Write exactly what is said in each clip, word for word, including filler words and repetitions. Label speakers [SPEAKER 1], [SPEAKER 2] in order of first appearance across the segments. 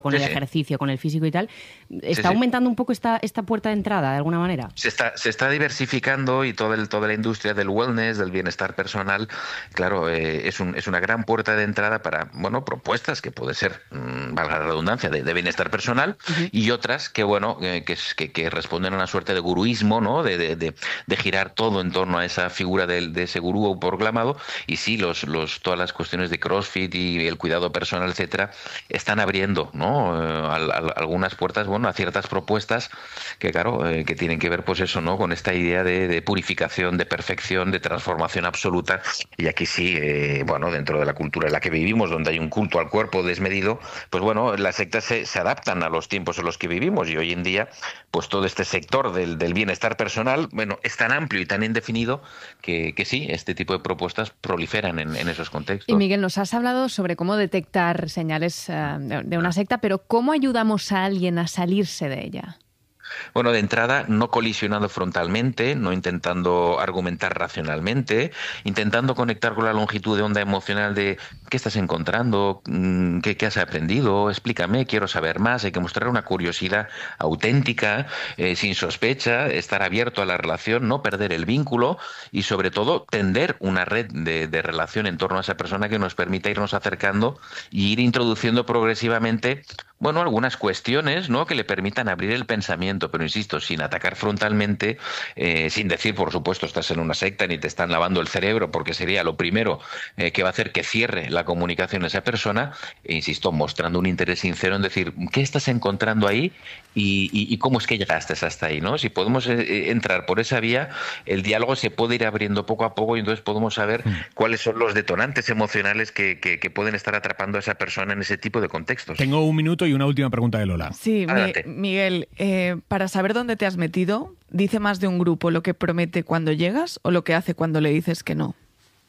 [SPEAKER 1] con
[SPEAKER 2] sí,
[SPEAKER 1] el
[SPEAKER 2] sí.
[SPEAKER 1] ejercicio, con el físico y tal. ¿Está
[SPEAKER 2] Sí, sí.
[SPEAKER 1] aumentando un poco esta, esta puerta de entrada, de alguna manera?
[SPEAKER 2] Se está, se está diversificando y todo el, toda la industria del wellness, del bienestar personal, claro, eh, es, un, es una gran puerta de entrada para, bueno, propuestas que puede ser, mmm, valga la redundancia, de, de bienestar personal uh-huh. y otras que, bueno, eh, que, que, que responden a una suerte de guruismo, ¿no? De, de, de, de girar todo en torno a esa figura de, de ese gurú proclamado. Y sí, los, los, todas las cuestiones de CrossFit y el cuidado personal, etcétera, están abriendo, ¿no? Eh, a, a, algunas puertas, bueno, a ciertas propuestas que, claro, eh, que tienen que ver, pues eso, ¿no? Con esta idea de, de purificación, de perfección, de transformación absoluta. Y aquí sí, eh, bueno, dentro de la cultura en la que vivimos, donde hay un culto al cuerpo desmedido, pues bueno, las sectas se, se adaptan a los tiempos en los que vivimos. Y hoy en día, pues todo este sector del, del bienestar personal, bueno, es tan amplio y tan indefinido que, que sí, este tipo de propuestas proliferan en, en esos contextos.
[SPEAKER 3] Y Miguel, nos has hablado sobre cómo detectar señales uh, de, de una secta, pero ¿cómo ayudamos a alguien a salirse de ella?
[SPEAKER 2] Bueno, de entrada, no colisionando frontalmente, no intentando argumentar racionalmente, intentando conectar con la longitud de onda emocional de qué estás encontrando, qué, qué has aprendido, explícame, quiero saber más. Hay que mostrar una curiosidad auténtica, eh, sin sospecha, estar abierto a la relación, no perder el vínculo y, sobre todo, tender una red de, de relación en torno a esa persona que nos permita irnos acercando y ir introduciendo progresivamente, bueno, algunas cuestiones, ¿no?, que le permitan abrir el pensamiento, pero insisto, sin atacar frontalmente, eh, sin decir, por supuesto, estás en una secta ni te están lavando el cerebro, porque sería lo primero eh, que va a hacer que cierre la comunicación esa persona, e insisto, mostrando un interés sincero en decir, ¿qué estás encontrando ahí y, y, y cómo es que llegaste hasta ahí, ¿no? Si podemos eh, entrar por esa vía, el diálogo se puede ir abriendo poco a poco y entonces podemos saber mm. cuáles son los detonantes emocionales que, que, que pueden estar atrapando a esa persona en ese tipo de contextos.
[SPEAKER 4] Tengo un minuto y una última pregunta de Lola.
[SPEAKER 5] Sí, mi, Miguel, eh, para saber dónde te has metido, ¿dice más de un grupo lo que promete cuando llegas o lo que hace cuando le dices que no?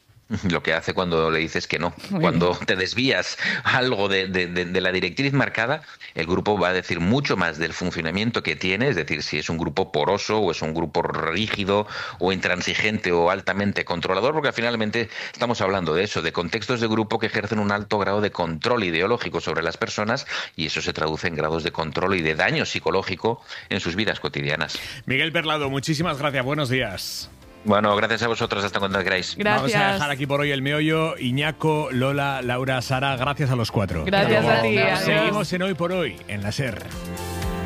[SPEAKER 2] Lo que hace cuando le dices que no. Muy cuando bien. Te desvías algo de, de, de, de la directriz marcada, el grupo va a decir mucho más del funcionamiento que tiene, es decir, si es un grupo poroso o es un grupo rígido o intransigente o altamente controlador, porque finalmente estamos hablando de eso, de contextos de grupo que ejercen un alto grado de control ideológico sobre las personas y eso se traduce en grados de control y de daño psicológico en sus vidas cotidianas.
[SPEAKER 4] Miguel Perlado, muchísimas gracias, buenos días.
[SPEAKER 2] Bueno, gracias a vosotros, hasta cuando queráis.
[SPEAKER 5] Gracias.
[SPEAKER 4] Vamos a dejar aquí por hoy el meollo. Iñaco, Lola, Laura, Sara, gracias a los cuatro.
[SPEAKER 5] Gracias a ti.
[SPEAKER 4] Seguimos en Hoy por Hoy, en la SER.